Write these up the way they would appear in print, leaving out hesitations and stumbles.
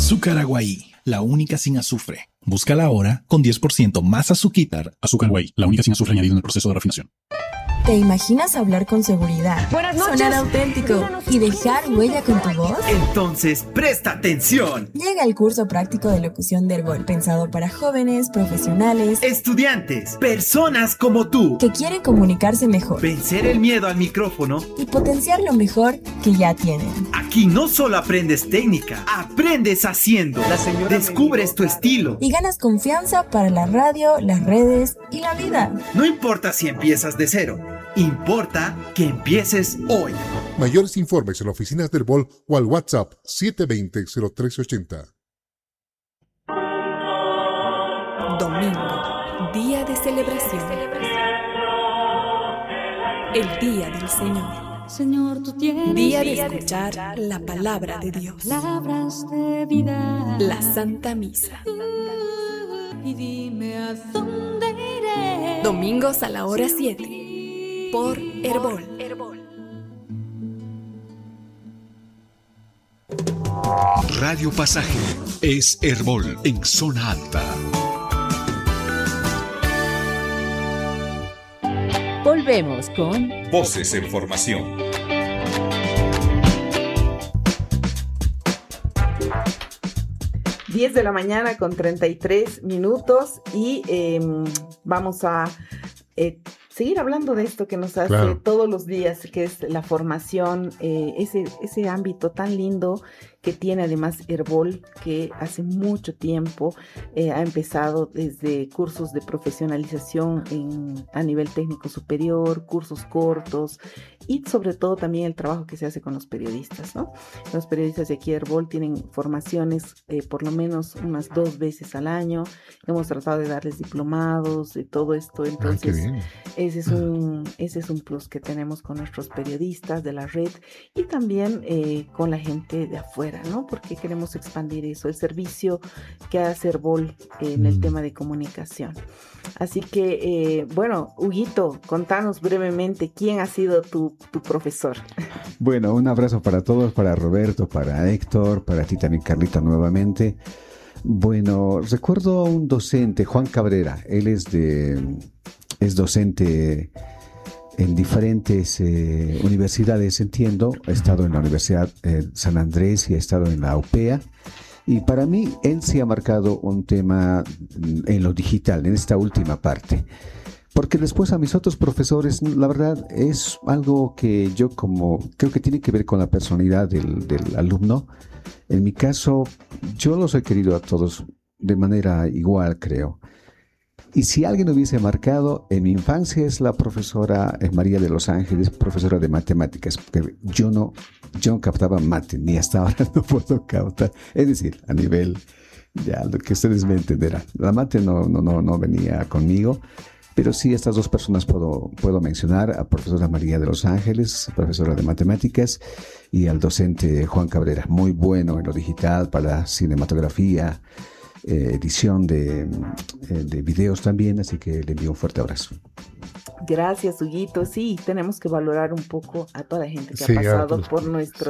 Azúcar Aguaí, la única sin azufre. Búscala ahora con 10% más azuquitar. Azúcar Aguaí, la única sin azufre añadido en el proceso de refinación. ¿Te imaginas hablar con seguridad? Buenas noches. Sonar auténtico y dejar huella con tu voz. Entonces, presta atención. Llega el curso práctico de locución de Herbol, pensado para jóvenes, profesionales, Estudiantes, personas como tú, que quieren comunicarse mejor, vencer el miedo al micrófono y potenciar lo mejor que ya tienen. Aquí no solo aprendes técnica, aprendes haciendo. Descubres tu estilo. Y ganas confianza para la radio, las redes y la vida. No importa si empiezas de cero, importa que empieces hoy. Mayores informes en las oficinas del Herbol o al WhatsApp 720-0380. Domingo, día de celebración. El día del Señor. Día de escuchar la palabra de Dios. La Santa Misa. Y dime a dónde iré. Domingos a la hora 7. Por Herbol. Radio Pasaje es Herbol en zona alta. Volvemos con Voces en Formación. Diez de la mañana con 33 minutos y vamos a seguir hablando de esto que nos hace todos los días, que es la formación, ese ámbito tan lindo que tiene además Herbol, que hace mucho tiempo ha empezado desde cursos de profesionalización a nivel técnico superior, cursos cortos y sobre todo también el trabajo que se hace con los periodistas, ¿no? Los periodistas de aquí de Herbol tienen formaciones por lo menos unas 2 veces al año. Hemos tratado de darles diplomados, de todo esto, entonces ese es un plus que tenemos con nuestros periodistas de la red y también con la gente de afuera, ¿no? Porque queremos expandir eso, el servicio que hace Herbol en el tema de comunicación. Así que, bueno, Huguito, contanos brevemente quién ha sido tu profesor. Bueno, un abrazo para todos, para Roberto, para Héctor, para ti también, Carlita, nuevamente. Bueno, recuerdo a un docente, Juan Cabrera, él es docente en diferentes universidades, entiendo. Ha estado en la Universidad San Andrés y ha estado en la UPEA. Y para mí, él sí ha marcado un tema en lo digital, en esta última parte. Porque después a mis otros profesores, la verdad, es algo que yo creo que tiene que ver con la personalidad del alumno. En mi caso, yo los he querido a todos de manera igual, creo. Y si alguien hubiese marcado en mi infancia es la profesora María de los Ángeles, profesora de matemáticas, porque yo no captaba mate, ni hasta ahora no puedo captar. Es decir, a nivel, ya lo que ustedes me entenderán. La mate no venía conmigo, pero sí estas dos personas puedo mencionar, a profesora María de los Ángeles, profesora de matemáticas, y al docente Juan Cabrera, muy bueno en lo digital, para cinematografía, edición de videos también, así que le envío un fuerte abrazo. Gracias, Huguito. Sí, tenemos que valorar un poco a toda la gente que ha pasado por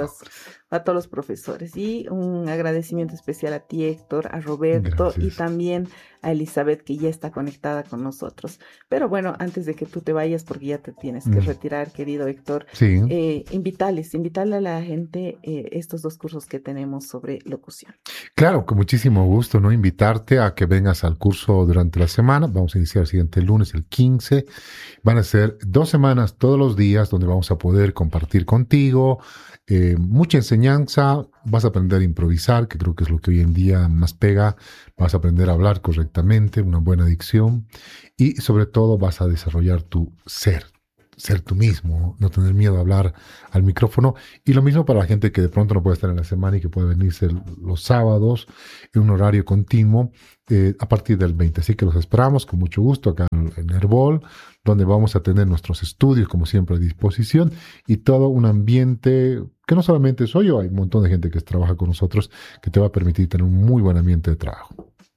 a todos los profesores. Y un agradecimiento especial a ti, Héctor, a Roberto. Gracias. Y también a Elizabeth, que ya está conectada con nosotros. Pero bueno, antes de que tú te vayas, porque ya te tienes que retirar, querido Héctor, invitarle a la gente estos 2 cursos que tenemos sobre locución. Claro, con muchísimo gusto, ¿no? Invitarte a que vengas al curso durante la semana. Vamos a iniciar el siguiente lunes, el 15. Van a ser 2 semanas todos los días donde vamos a poder compartir contigo mucha enseñanza. Vas a aprender a improvisar, que creo que es lo que hoy en día más pega. Vas a aprender a hablar correctamente, una buena dicción, y sobre todo vas a desarrollar tu ser tú mismo, no tener miedo a hablar al micrófono. Y lo mismo para la gente que de pronto no puede estar en la semana y que puede venirse los sábados en un horario continuo a partir del 20. Así que los esperamos con mucho gusto acá en Herbol, donde vamos a tener nuestros estudios, como siempre, a disposición, y todo un ambiente que no solamente soy yo, hay un montón de gente que trabaja con nosotros que te va a permitir tener un muy buen ambiente de trabajo.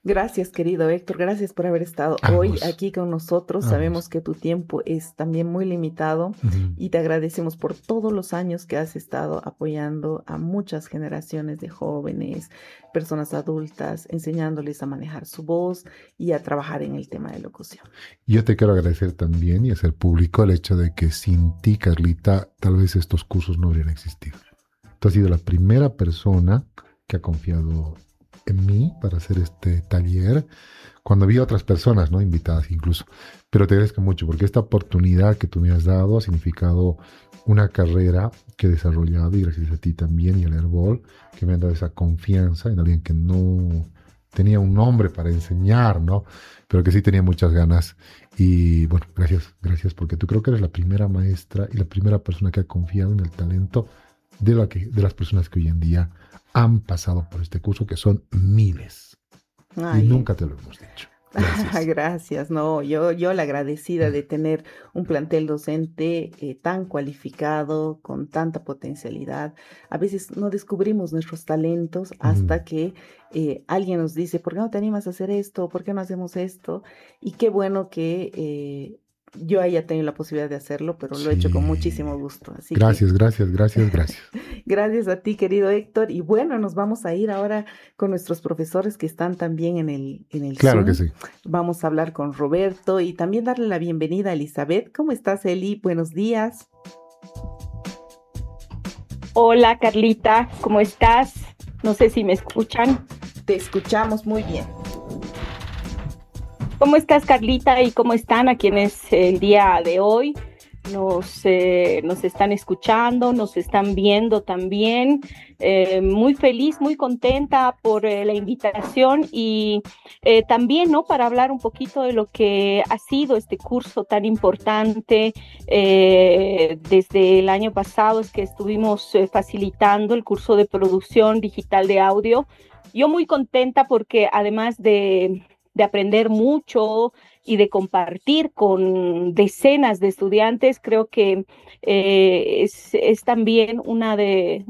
Gracias, querido Héctor. Gracias por haber estado hoy aquí con nosotros. Sabemos que tu tiempo es también muy limitado y te agradecemos por todos los años que has estado apoyando a muchas generaciones de jóvenes, personas adultas, enseñándoles a manejar su voz y a trabajar en el tema de locución. Yo te quiero agradecer también y hacer público el hecho de que sin ti, Carlita, tal vez estos cursos no hubieran existido. Tú has sido la primera persona que ha confiado en mí para hacer este taller, cuando había otras personas, ¿no?, invitadas incluso. Pero te agradezco mucho porque esta oportunidad que tú me has dado ha significado una carrera que he desarrollado, y gracias a ti también y al Herbol, que me han dado esa confianza en alguien que no tenía un nombre para enseñar, ¿no?, pero que sí tenía muchas ganas. Y bueno, gracias porque tú creo que eres la primera maestra y la primera persona que ha confiado en el talento de las personas que hoy en día han pasado por este curso, que son miles. Ay, y nunca te lo hemos dicho. Gracias. Gracias. No, yo la agradecida de tener un plantel docente tan cualificado, con tanta potencialidad. A veces no descubrimos nuestros talentos hasta que alguien nos dice, ¿por qué no te animas a hacer esto? ¿Por qué no hacemos esto? Y qué bueno que yo haya tenido la posibilidad de hacerlo, pero lo he hecho con muchísimo gusto. Así gracias. Gracias a ti, querido Héctor. Y bueno, nos vamos a ir ahora con nuestros profesores que están también en el Claro Zoom. que sí. Vamos a hablar con Roberto y también darle la bienvenida a Elizabeth. ¿Cómo estás, Eli? Buenos días. Hola, Carlita, ¿cómo estás? No sé si me escuchan. Te escuchamos muy bien. ¿Cómo estás, Carlita? ¿Y cómo están a quienes el día de hoy nos están escuchando, nos están viendo también? Muy feliz, muy contenta por la invitación y también, ¿no?, para hablar un poquito de lo que ha sido este curso tan importante. Desde el año pasado es que estuvimos facilitando el curso de producción digital de audio. Yo muy contenta porque además de aprender mucho y de compartir con decenas de estudiantes, creo que es también uno de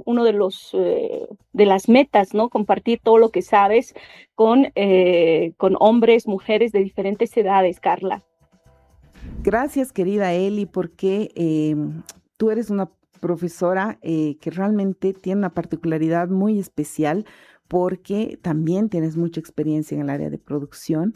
las metas, ¿no?, compartir todo lo que sabes con hombres, mujeres de diferentes edades, Carla. Gracias, querida Eli, porque tú eres una profesora que realmente tiene una particularidad muy especial, porque también tienes mucha experiencia en el área de producción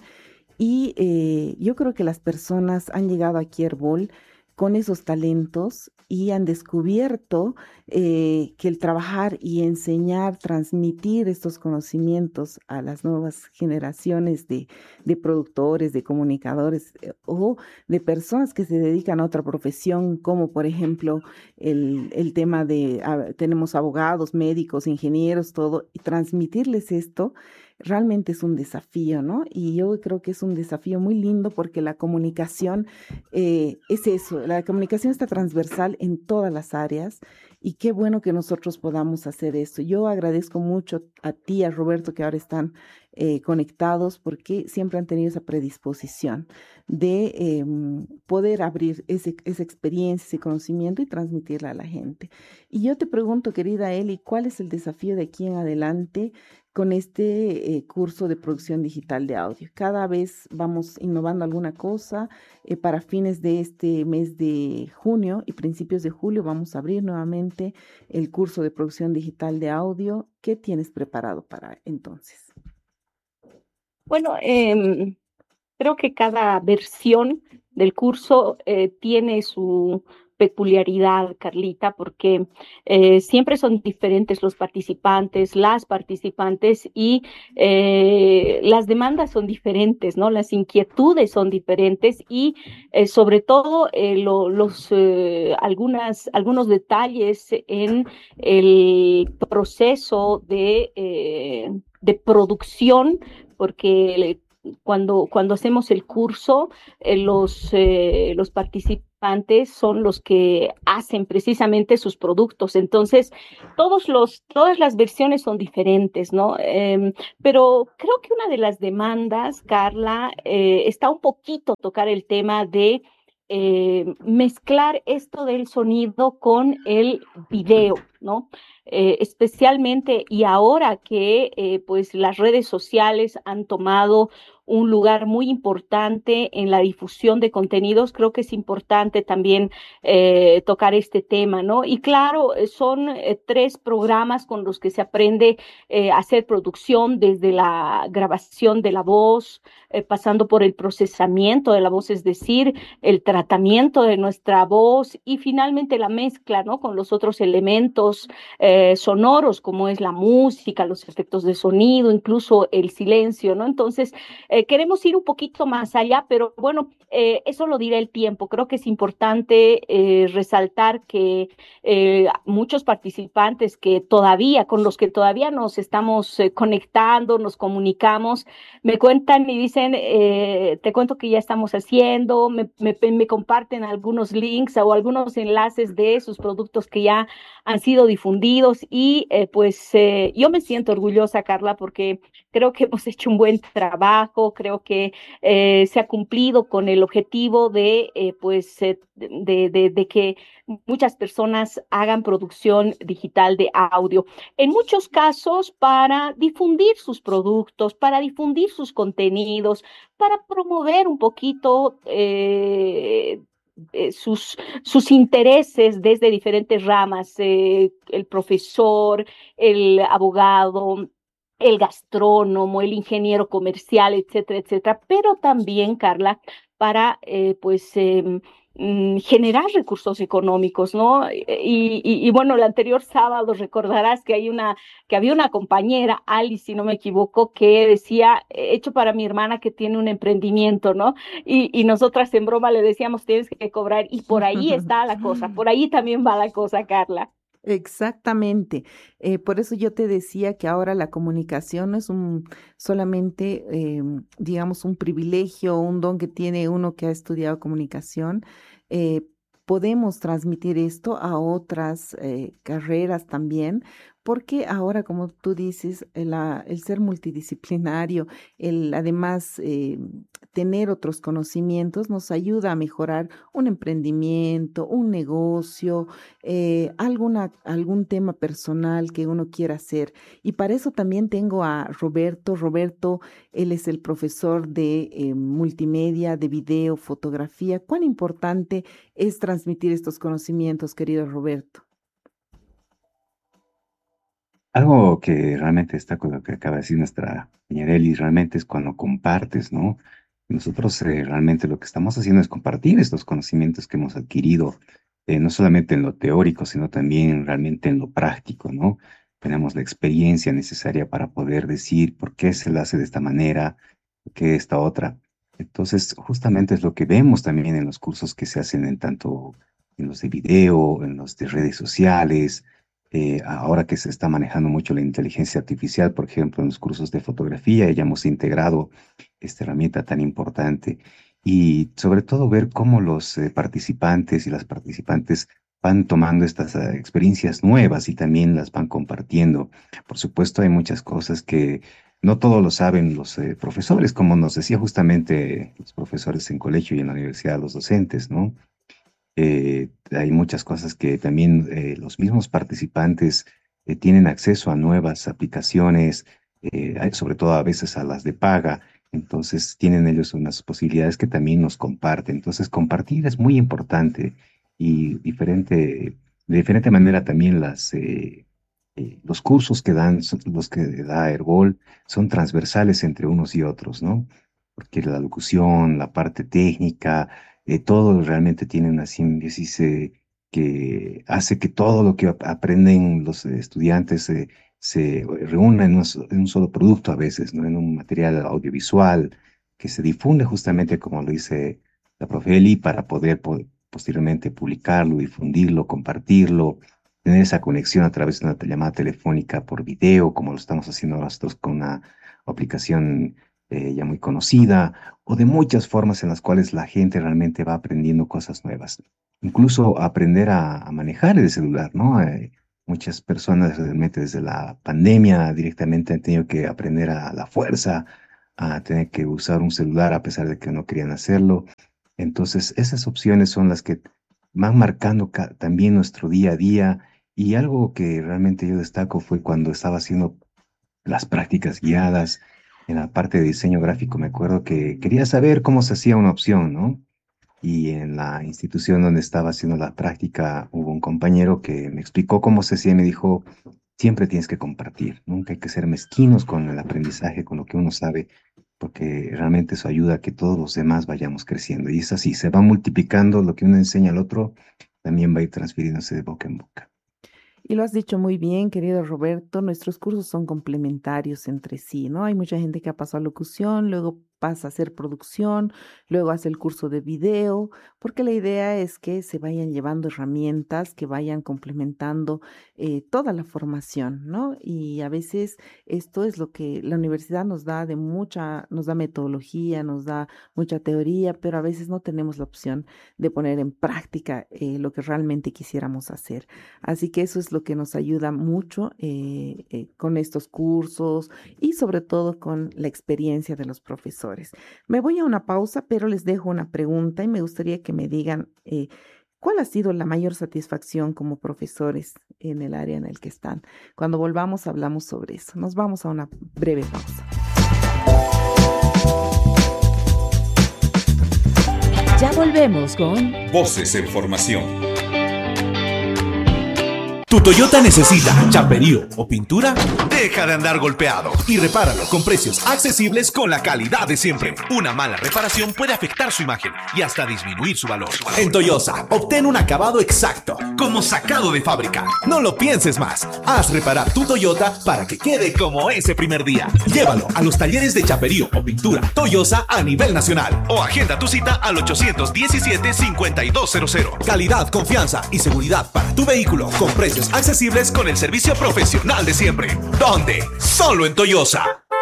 y yo creo que las personas han llegado aquí a Herbol con esos talentos y han descubierto que el trabajar y enseñar, transmitir estos conocimientos a las nuevas generaciones de productores, de comunicadores o de personas que se dedican a otra profesión, como por ejemplo el tema de, tenemos abogados, médicos, ingenieros, todo, y transmitirles esto realmente es un desafío, ¿no? Y yo creo que es un desafío muy lindo porque la comunicación es eso, la comunicación está transversal en todas las áreas y qué bueno que nosotros podamos hacer esto. Yo agradezco mucho a ti, a Roberto, que ahora están conectados porque siempre han tenido esa predisposición de poder abrir esa experiencia, ese conocimiento y transmitirla a la gente. Y yo te pregunto, querida Eli, ¿cuál es el desafío de aquí en adelante con este curso de producción digital de audio? Cada vez vamos innovando alguna cosa. Para fines de este mes de junio y principios de julio vamos a abrir nuevamente el curso de producción digital de audio. ¿Qué tienes preparado para entonces? Bueno, creo que cada versión del curso tiene su peculiaridad, Carlita, porque siempre son diferentes los participantes, las participantes y las demandas son diferentes, ¿no? Las inquietudes son diferentes y sobre todo algunos detalles en el proceso de producción, porque cuando hacemos el curso, los participantes son los que hacen precisamente sus productos. Entonces, todas las versiones son diferentes, ¿no? Pero creo que una de las demandas, Carla, está un poquito tocar el tema de mezclar esto del sonido con el video, ¿no? Especialmente y ahora que pues las redes sociales han tomado un lugar muy importante en la difusión de contenidos, creo que es importante también tocar este tema, ¿no? Y claro, son 3 programas con los que se aprende a hacer producción, desde la grabación de la voz, pasando por el procesamiento de la voz, es decir, el tratamiento de nuestra voz y finalmente la mezcla, ¿no? Con los otros elementos sonoros, como es la música, los efectos de sonido, incluso el silencio, ¿no? Entonces, queremos ir un poquito más allá, pero bueno, eso lo dirá el tiempo. Creo que es importante resaltar que muchos participantes con los que todavía nos estamos conectando, nos comunicamos, me cuentan y dicen, te cuento que ya estamos haciendo, me comparten algunos links o algunos enlaces de sus productos que ya han sido difundidos y yo me siento orgullosa, Carla, porque creo que hemos hecho un buen trabajo, creo que se ha cumplido con el objetivo de que muchas personas hagan producción digital de audio. En muchos casos para difundir sus productos, para difundir sus contenidos, para promover un poquito sus intereses desde diferentes ramas, el profesor, el abogado, el gastrónomo, el ingeniero comercial, etcétera, etcétera, pero también, Carla, para generar recursos económicos, ¿no? Y bueno, el anterior sábado recordarás que había una compañera, Alice, si no me equivoco, que decía, hecho para mi hermana que tiene un emprendimiento, ¿no? Y nosotras en broma le decíamos, tienes que cobrar, y por ahí está la cosa, por ahí también va la cosa, Carla. Exactamente. Por eso yo te decía que ahora la comunicación no es solamente, digamos, un privilegio, un don que tiene uno que ha estudiado comunicación. Podemos transmitir esto a otras carreras también, porque ahora, como tú dices, el ser multidisciplinario, el además tener otros conocimientos nos ayuda a mejorar un emprendimiento, un negocio, algún tema personal que uno quiera hacer. Y para eso también tengo a Roberto. Roberto, él es el profesor de multimedia, de video, fotografía. ¿Cuán importante es transmitir estos conocimientos, querido Roberto? Algo que realmente está con lo que acaba de decir nuestra Ñareli, realmente es cuando compartes, ¿no? Nosotros realmente lo que estamos haciendo es compartir estos conocimientos que hemos adquirido, no solamente en lo teórico, sino también realmente en lo práctico, ¿no? Tenemos la experiencia necesaria para poder decir por qué se lo hace de esta manera, por qué esta otra. Entonces, justamente es lo que vemos también en los cursos que se hacen tanto en los de video, en los de redes sociales. Ahora que se está manejando mucho la inteligencia artificial, por ejemplo, en los cursos de fotografía, ya hemos integrado esta herramienta tan importante y sobre todo ver cómo los participantes y las participantes van tomando estas experiencias nuevas y también las van compartiendo. Por supuesto, hay muchas cosas que no todos lo saben los profesores, como nos decía justamente los profesores en colegio y en la universidad, los docentes, ¿no? Hay muchas cosas que también los mismos participantes tienen acceso a nuevas aplicaciones, sobre todo a veces a las de paga, entonces tienen ellos unas posibilidades que también nos comparten. Entonces compartir es muy importante y de diferente manera también los cursos que los que da Herbol son transversales entre unos y otros, ¿no? Porque la locución, la parte técnica, todo realmente tiene una simbiosis que hace que todo lo que aprenden los estudiantes se reúna en un solo producto a veces, ¿no? En un material audiovisual que se difunde justamente como lo dice la profe Eli para poder posteriormente publicarlo, difundirlo, compartirlo, tener esa conexión a través de una llamada telefónica por video, como lo estamos haciendo nosotros con una aplicación ya muy conocida, o de muchas formas en las cuales la gente realmente va aprendiendo cosas nuevas. Incluso aprender a manejar el celular, ¿no? Muchas personas realmente desde la pandemia directamente han tenido que aprender a la fuerza, a tener que usar un celular a pesar de que no querían hacerlo. Entonces, esas opciones son las que van marcando también nuestro día a día. Y algo que realmente yo destaco fue cuando estaba haciendo las prácticas guiadas en la parte de diseño gráfico. Me acuerdo que quería saber cómo se hacía una opción, ¿no? Y en la institución donde estaba haciendo la práctica hubo un compañero que me explicó cómo se hacía y me dijo, siempre tienes que compartir, nunca hay que ser mezquinos con el aprendizaje, con lo que uno sabe, porque realmente eso ayuda a que todos los demás vayamos creciendo. Y es así, se va multiplicando lo que uno enseña al otro, también va a ir transfiriéndose de boca en boca. Y lo has dicho muy bien, querido Roberto, nuestros cursos son complementarios entre sí, ¿no? Hay mucha gente que ha pasado a locución, luego pasa a hacer producción, luego hace el curso de video, porque la idea es que se vayan llevando herramientas que vayan complementando toda la formación, ¿no? Y a veces esto es lo que la universidad nos da nos da metodología, nos da mucha teoría, pero a veces no tenemos la opción de poner en práctica lo que realmente quisiéramos hacer. Así que eso es lo que nos ayuda mucho con estos cursos y sobre todo con la experiencia de los profesores. Me voy a una pausa, pero les dejo una pregunta y me gustaría que me digan ¿cuál ha sido la mayor satisfacción como profesores en el área en el que están? Cuando volvamos hablamos sobre eso. Nos vamos a una breve pausa. Ya volvemos con Voces en Formación. ¿Tu Toyota necesita chaperío o pintura? Deja de andar golpeado y repáralo con precios accesibles con la calidad de siempre. Una mala reparación puede afectar su imagen y hasta disminuir su valor. En Toyosa, obtén un acabado exacto, como sacado de fábrica. No lo pienses más. Haz reparar tu Toyota para que quede como ese primer día. Llévalo a los talleres de chaperío o pintura Toyosa a nivel nacional o agenda tu cita al 817-5200. Calidad, confianza y seguridad para tu vehículo con precios accesibles con el servicio profesional de siempre. ¿Dónde? Solo en Toyosa.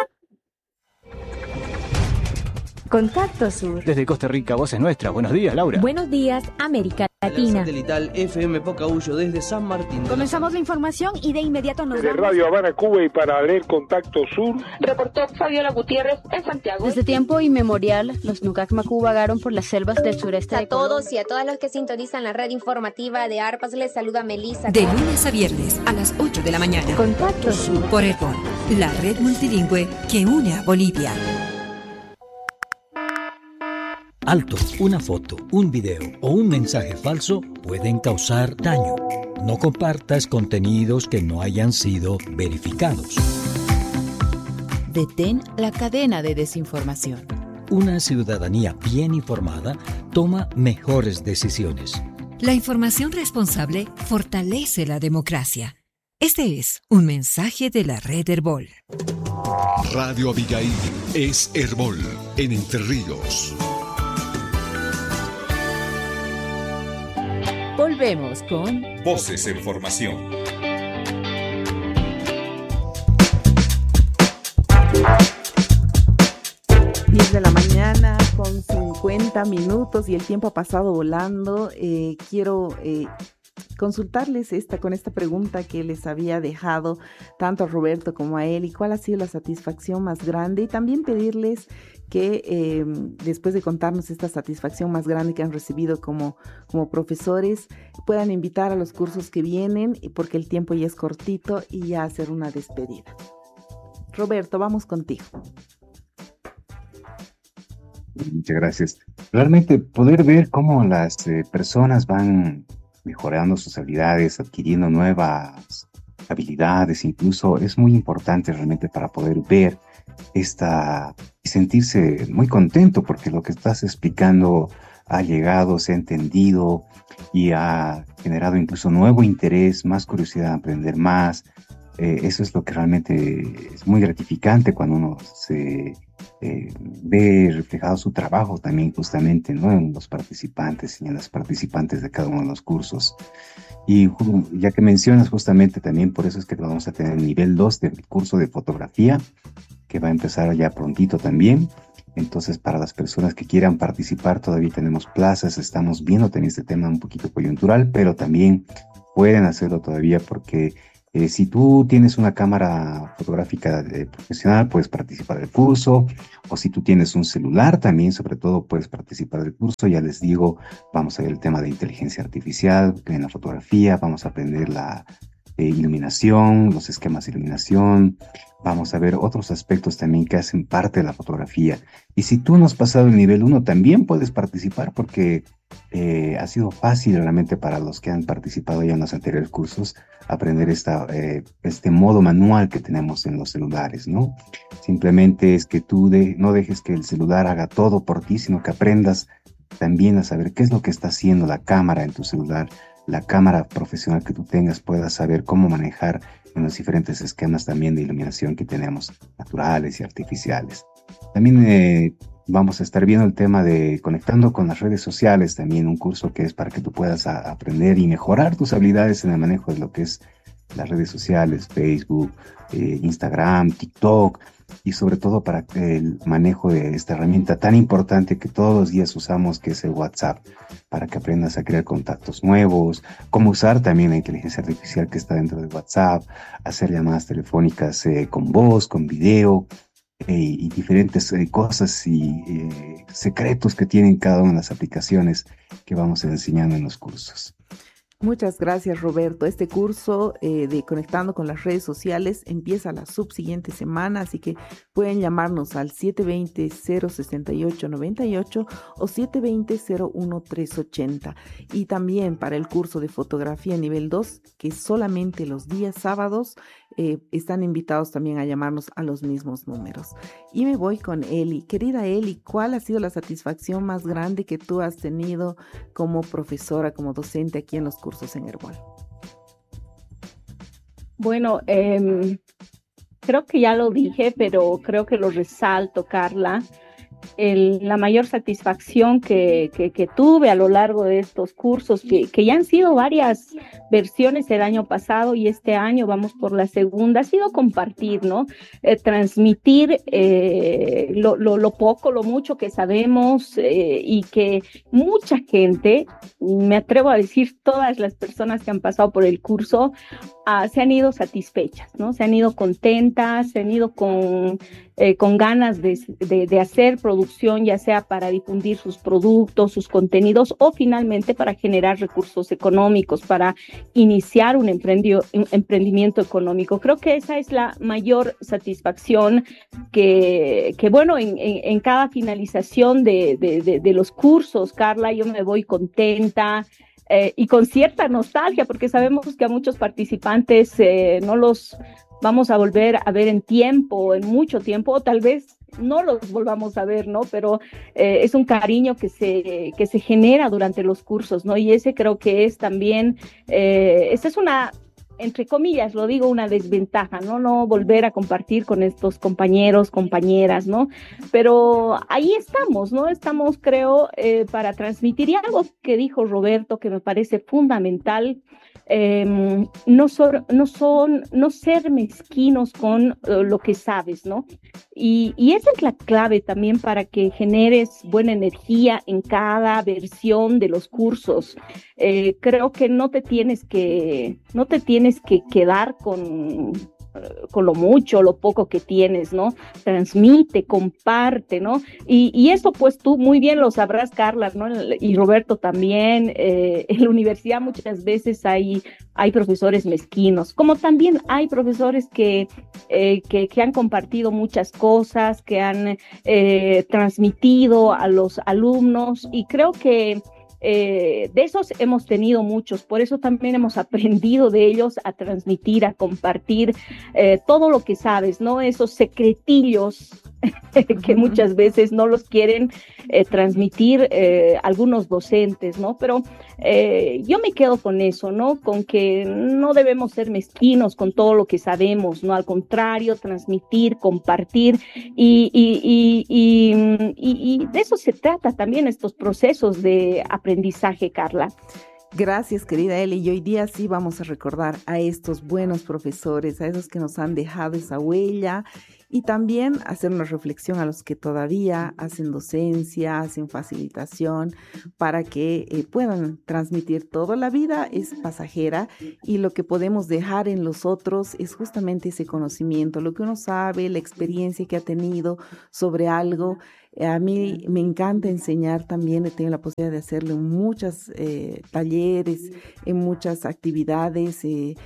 Contacto Sur. Desde Costa Rica, voz es nuestra. Buenos días, Laura. Buenos días, América Latina. Satelital FM Pocahuyo desde San Martín. Comenzamos la información y de inmediato nos vamos. De Radio Habana, Cuba y para leer Contacto Sur. Reportó Fabiola Gutiérrez en Santiago. Desde tiempo inmemorial, los Nucacmacu vagaron por las selvas del sureste de Colombia. A todos y a todas los que sintonizan la red informativa de ARPAS, les saluda Melissa. De lunes a viernes a las 8 de la mañana. Contacto Sur. Por Herbol, la red multilingüe que une a Bolivia. Alto, una foto, un video o un mensaje falso pueden causar daño. No compartas contenidos que no hayan sido verificados. Detén la cadena de desinformación. Una ciudadanía bien informada toma mejores decisiones. La información responsable fortalece la democracia. Este es un mensaje de la red Herbol. Radio Abigail es Herbol en Entre Ríos. Volvemos con Voces en Formación. De la mañana con 50 minutos y el tiempo ha pasado volando. Quiero consultarles con esta pregunta que les había dejado tanto a Roberto como a él, y cuál ha sido la satisfacción más grande, y también pedirles que después de contarnos esta satisfacción más grande que han recibido como profesores, puedan invitar a los cursos que vienen, porque el tiempo ya es cortito, y ya hacer una despedida. Roberto, vamos contigo. Muchas gracias. Realmente poder ver cómo las personas van mejorando sus habilidades, adquiriendo nuevas habilidades, incluso es muy importante realmente para poder ver y sentirse muy contento, porque lo que estás explicando ha llegado, se ha entendido y ha generado incluso nuevo interés, más curiosidad de aprender más. Eso es lo que realmente es muy gratificante cuando uno se ve reflejado su trabajo también, justamente, ¿no?, en los participantes y en las participantes de cada uno de los cursos. Y ya que mencionas, justamente también por eso es que vamos a tener el nivel 2 del curso de fotografía, que va a empezar ya prontito también. Entonces, para las personas que quieran participar, todavía tenemos plazas. Estamos viendo también este tema un poquito coyuntural, pero también pueden hacerlo todavía, porque Si tú tienes una cámara fotográfica profesional, puedes participar del curso, o si tú tienes un celular también, sobre todo, puedes participar del curso. Ya les digo, vamos a ver el tema de inteligencia artificial en la fotografía, vamos a aprender la iluminación, los esquemas de iluminación, vamos a ver otros aspectos también que hacen parte de la fotografía. Y si tú no has pasado el nivel 1, también puedes participar, porque ha sido fácil realmente para los que han participado ya en los anteriores cursos aprender este modo manual que tenemos en los celulares, ¿no? Simplemente es que tú no dejes que el celular haga todo por ti, sino que aprendas también a saber qué es lo que está haciendo la cámara en tu celular, la cámara profesional que tú tengas, puedas saber cómo manejar en los diferentes esquemas también de iluminación que tenemos, naturales y artificiales. También vamos a estar viendo el tema de conectando con las redes sociales, también un curso que es para que tú puedas aprender y mejorar tus habilidades en el manejo de lo que es las redes sociales, Facebook, Instagram, TikTok, y sobre todo para el manejo de esta herramienta tan importante que todos los días usamos, que es el WhatsApp, para que aprendas a crear contactos nuevos, cómo usar también la inteligencia artificial que está dentro de WhatsApp, hacer llamadas telefónicas con voz, con video, y diferentes cosas y secretos que tienen cada una de las aplicaciones que vamos enseñando en los cursos. Muchas gracias, Roberto. Este curso de Conectando con las redes sociales empieza la subsiguiente semana, así que pueden llamarnos al 720-068-98 o 720-01380. Y también para el curso de fotografía nivel 2, que solamente los días sábados, están invitados también a llamarnos a los mismos números. Y me voy con Eli. Querida Eli, ¿cuál ha sido la satisfacción más grande que tú has tenido como profesora, como docente aquí en los cursos en Herbol? Bueno, creo que ya lo dije, pero creo que lo resalto, Carla. La mayor satisfacción que tuve a lo largo de estos cursos, que ya han sido varias versiones el año pasado y este año vamos por la segunda, ha sido compartir, ¿no? Transmitir lo poco, lo mucho que sabemos, y que mucha gente, me atrevo a decir todas las personas que han pasado por el curso, se han ido satisfechas, ¿no? Se han ido contentas, se han ido con ganas de hacer producción, ya sea para difundir sus productos, sus contenidos, o finalmente para generar recursos económicos, para iniciar un emprendimiento económico. Creo que esa es la mayor satisfacción que bueno, en cada finalización de los cursos, Carla, yo me voy contenta, y con cierta nostalgia, porque sabemos que a muchos participantes no los vamos a volver a ver en mucho tiempo, o tal vez no los volvamos a ver, ¿no? Pero es un cariño que se genera durante los cursos, ¿no? Y ese creo que es también, esa es una, entre comillas, lo digo, una desventaja, ¿no? No volver a compartir con estos compañeros, compañeras, ¿no? Pero ahí estamos, ¿no? Estamos, creo, para transmitir. Y algo que dijo Roberto que me parece fundamental, no ser mezquinos con lo que sabes, ¿no? Y esa es la clave también para que generes buena energía en cada versión de los cursos. Creo que no te tienes que quedar con lo mucho, lo poco que tienes, ¿no? Transmite, comparte, ¿no? Y eso pues tú muy bien lo sabrás, Carla, ¿no? Y Roberto también. En la universidad muchas veces hay profesores mezquinos, como también hay profesores que han compartido muchas cosas, que han transmitido a los alumnos, y creo que de esos hemos tenido muchos, por eso también hemos aprendido de ellos a transmitir, a compartir todo lo que sabes, ¿no? Esos secretillos que muchas veces no los quieren transmitir algunos docentes, ¿no? Pero yo me quedo con eso, ¿no? Con que no debemos ser mezquinos con todo lo que sabemos, ¿no? Al contrario, transmitir, compartir, y de eso se trata también estos procesos de aprendizaje, Carla. Gracias, querida Eli. Y hoy día sí vamos a recordar a estos buenos profesores, a esos que nos han dejado esa huella y también hacer una reflexión a los que todavía hacen docencia, hacen facilitación, para que puedan transmitir todo. La vida es pasajera y lo que podemos dejar en los otros es justamente ese conocimiento, lo que uno sabe, la experiencia que ha tenido sobre algo. A mí me encanta enseñar también, he tenido la posibilidad de hacerlo en muchos talleres, en muchas actividades,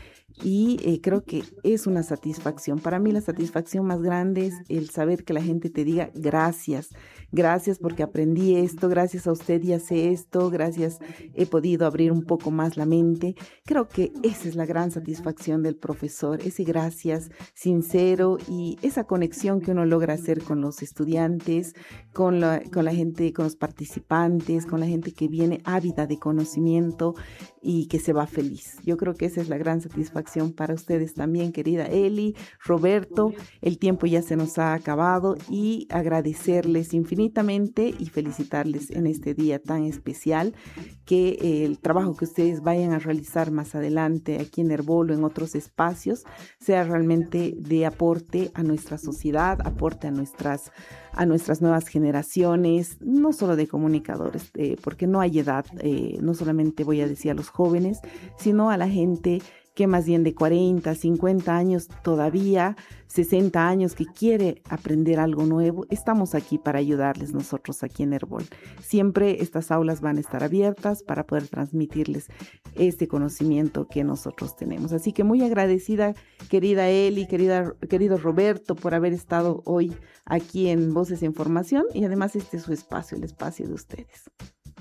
y creo que es una satisfacción. Para mí la satisfacción más grande es el saber que la gente te diga gracias porque aprendí esto, gracias a usted ya sé esto, gracias, he podido abrir un poco más la mente. Creo que esa es la gran satisfacción del profesor, ese gracias sincero y esa conexión que uno logra hacer con los estudiantes, con la gente, con los participantes, con la gente que viene ávida de conocimiento y que se va feliz. Yo creo que esa es la gran satisfacción para ustedes también, querida Eli, Roberto. El tiempo ya se nos ha acabado y agradecerles infinitamente y felicitarles en este día tan especial, que el trabajo que ustedes vayan a realizar más adelante aquí en Herbol o en otros espacios sea realmente de aporte a nuestra sociedad, aporte a nuestras nuevas generaciones, no solo de comunicadores, porque no hay edad, no solamente voy a decir a los jóvenes, sino a la gente que más bien de 40, 50 años todavía, 60 años, que quiere aprender algo nuevo. Estamos aquí para ayudarles nosotros aquí en Herbol. Siempre estas aulas van a estar abiertas para poder transmitirles este conocimiento que nosotros tenemos. Así que muy agradecida, querida Eli, querido Roberto, por haber estado hoy aquí en Voces en Formación, y además este es su espacio, el espacio de ustedes.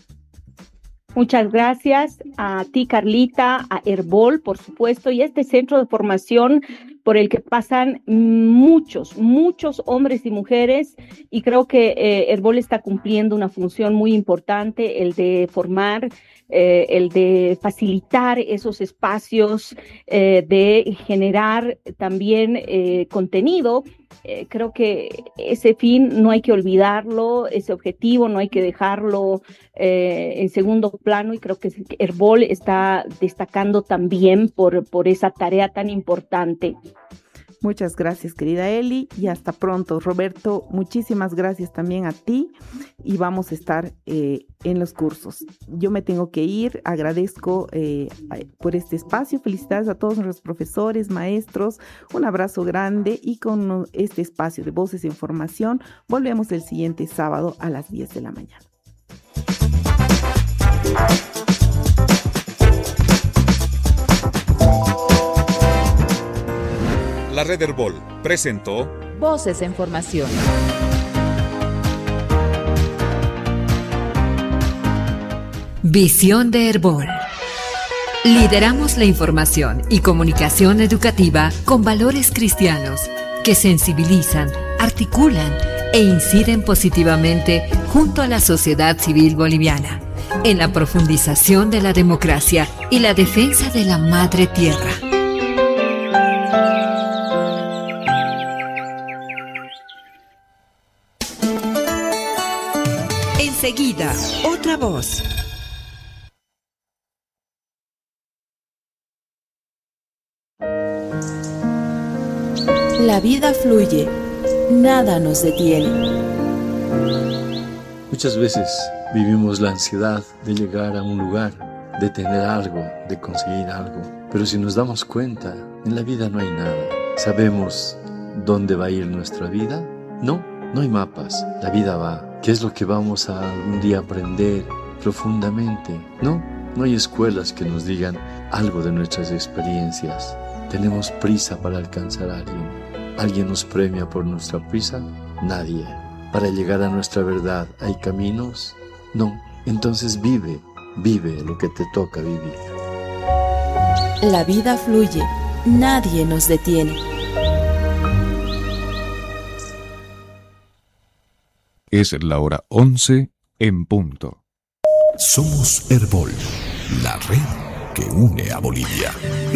Muchas gracias a ti, Carlita, a Herbol, por supuesto, y a este centro de formación por el que pasan muchos hombres y mujeres, y creo que Herbol está cumpliendo una función muy importante, el de formar, el de facilitar esos espacios, de generar también contenido. Creo que ese fin no hay que olvidarlo, ese objetivo no hay que dejarlo en segundo plano, y creo que Herbol está destacando también por esa tarea tan importante. Muchas gracias, querida Eli, y hasta pronto. Roberto, muchísimas gracias también a ti, y vamos a estar en los cursos. Yo me tengo que ir, agradezco por este espacio, felicidades a todos nuestros profesores, maestros, un abrazo grande, y con este espacio de Voces en Formación volvemos el siguiente sábado a las 10 de la mañana. La Red Herbol presentó Voces en Formación. Visión de Herbol. Lideramos la información y comunicación educativa con valores cristianos que sensibilizan, articulan e inciden positivamente junto a la sociedad civil boliviana en la profundización de la democracia y la defensa de la madre tierra. Enseguida, otra voz. La vida fluye, nada nos detiene. Muchas veces vivimos la ansiedad de llegar a un lugar, de tener algo, de conseguir algo. Pero si nos damos cuenta, en la vida no hay nada. ¿Sabemos dónde va a ir nuestra vida? No hay mapas, la vida va. ¿Qué es lo que vamos a algún día aprender profundamente? No hay escuelas que nos digan algo de nuestras experiencias. Tenemos prisa para alcanzar a alguien. ¿Alguien nos premia por nuestra prisa? Nadie. ¿Para llegar a nuestra verdad hay caminos? No. Entonces vive lo que te toca vivir. La vida fluye, nadie nos detiene. Es la hora 11 en punto. Somos Herbol, la red que une a Bolivia.